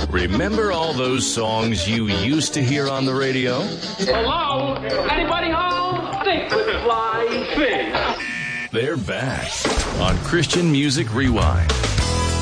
Remember all those songs you used to hear on the radio? Hello? Anybody home? Think with flying fish. They're back on Christian Music Rewind.